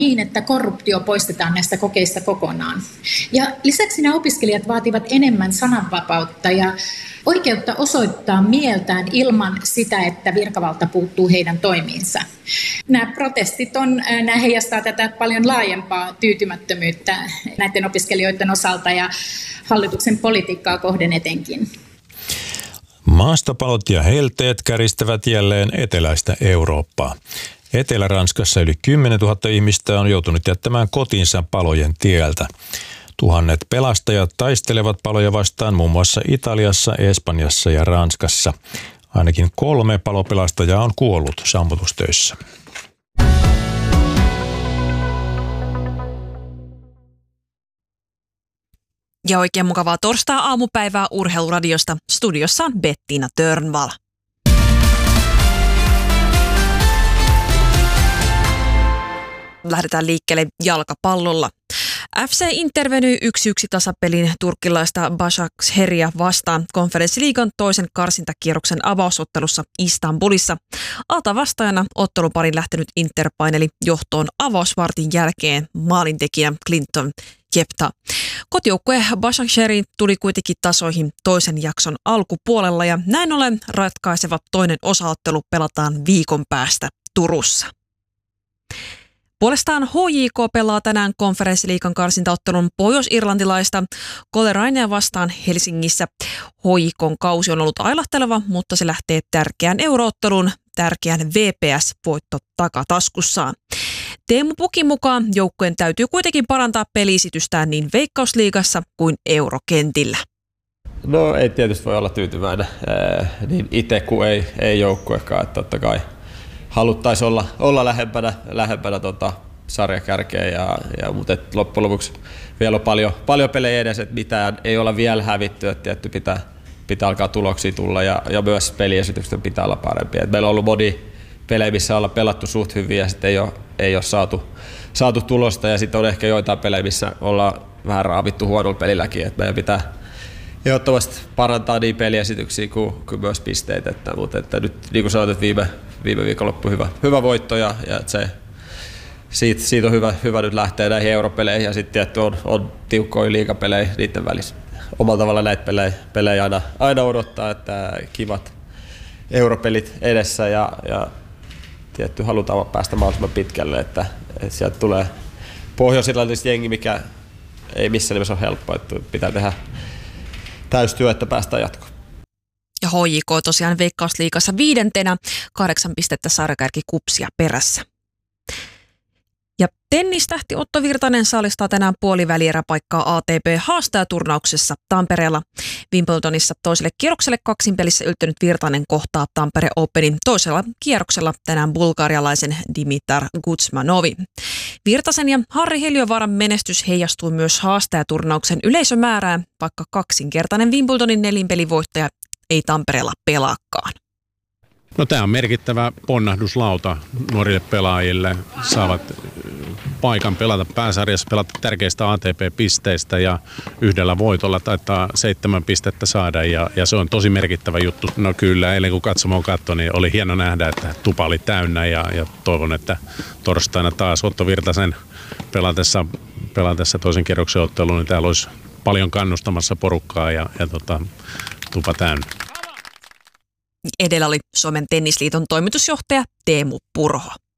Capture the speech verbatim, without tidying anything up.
niin, että korruptio poistetaan näistä kokeista kokonaan. Ja lisäksi nämä opiskelijat vaativat enemmän sananvapautta ja oikeutta osoittaa mieltään ilman sitä, että virkavalta puuttuu heidän toimiinsa. Nämä protestit on, nämä heijastaa tätä paljon laajempaa tyytymättömyyttä näiden opiskelijoiden osalta ja hallituksen politiikkaa kohden etenkin. Maastopalot ja helteet käristävät jälleen eteläistä Eurooppaa. Etelä-Ranskassa yli kymmenen tuhatta ihmistä on joutunut jättämään kotinsa palojen tieltä. Tuhannet pelastajat taistelevat paloja vastaan muun muassa Italiassa, Espanjassa ja Ranskassa. Ainakin kolme palopelastajaa on kuollut sammutustöissä. Ja oikein mukavaa torstai-aamupäivää Urheiluradiosta. Studiossa on Bettina Törnvall. Lähdetään liikkeelle jalkapallolla. F C Inter venyi yksi yksi tasapelin turkkilaista Başakşehir'ia vastaan konferenssiliigan toisen karsintakierroksen avausottelussa Istanbulissa. Alta vastaajana otteluparin lähtenyt Inter paineli johtoon avausvartin jälkeen maalintekijä Clinton Jepta. Kotijoukkue Başakşehir tuli kuitenkin tasoihin toisen jakson alkupuolella ja näin ollen ratkaiseva toinen osaottelu pelataan viikon päästä Turussa. Puolestaan H J K pelaa tänään konferenssiliigan karsintaottelun pohjois-irlantilaista Colerainea vastaan Helsingissä. H J K:n kausi on ollut ailahteleva, mutta se lähtee tärkeän euroottelun, tärkeän V P S-voitto takataskussaan. Teemu Pukin mukaan joukkueen täytyy kuitenkin parantaa peliesitystään niin Veikkausliigassa kuin eurokentillä. No ei tietysti voi olla tyytyväinen, ee, niin itse kuin ei, ei joukkuekaan, että totta kai haluttaisiin olla, olla lähempänä, lähempänä tota sarjakärkeä, ja, ja, mutta et loppujen lopuksi vielä on paljon, paljon pelejä edessä, että mitään ei olla vielä hävitty, että tietty pitää, pitää alkaa tuloksia tulla ja, ja myös peliesitykset pitää olla parempia. Et meillä on ollut moni pelejä, missä ollaan pelattu suht hyvin ja sitten ei ole, ei ole saatu, saatu tulosta, ja sitten on ehkä joitain pelejä, missä ollaan vähän raavittu huonolla pelilläkin, että meidän pitää ehdottomasti parantaa niin peliesityksiä kuin, kuin myös pisteitä, että, mutta että nyt niin kuin sanoit, että viime, viime viikonloppu hyvä, hyvä voitto ja, ja että se, siitä, siitä on hyvä, hyvä nyt lähteä näihin europeleihin, ja sitten tietty on, on tiukkoja liigapelejä niiden välissä. Omalla tavalla näitä pelejä, pelejä aina, aina odottaa, että kivat europelit edessä, ja, ja tietty halutaan päästä mahdollisimman pitkälle, että, että sieltä tulee Pohjois-Irlantista jengi, mikä ei missään nimessä ole helppoa, että pitää tehdä täystyö, että päästään jatkoon. Ja H J K tosiaan Veikkausliigassa viidentenä, kahdeksan pistettä sarjakärki Kupsia perässä. Ja tennistähti Otto Virtanen saalistaa tänään puolivälieräpaikkaa A T P-haastajaturnauksessa Tampereella. Wimbledonissa toiselle kierrokselle kaksinpelissä yltänyt Virtanen kohtaa Tampere Openin toisella kierroksella tänään bulgarialaisen Dimitar Guzmanovin. Virtasen ja Harri Heliövaaran menestys heijastuu myös haastajaturnauksen yleisömäärään, vaikka kaksinkertainen Wimbledonin nelinpelivoittaja ei Tampereella pelaakaan. No, tämä on merkittävä ponnahduslauta nuorille pelaajille. Saavat paikan pelata pääsarjassa, pelata tärkeistä A T P-pisteistä, ja yhdellä voitolla taitaa seitsemän pistettä saada, ja, ja se on tosi merkittävä juttu. No kyllä, eilen kun katsomaan katsoi, niin oli hieno nähdä, että tupa oli täynnä, ja, ja toivon, että torstaina taas Otto Virtasen pelatessa, pelatessa toisen kierroksen ottelun, niin täällä olisi paljon kannustamassa porukkaa ja, ja tota, tupa täynnä. Edellä oli Suomen tennisliiton toimitusjohtaja Teemu Purho.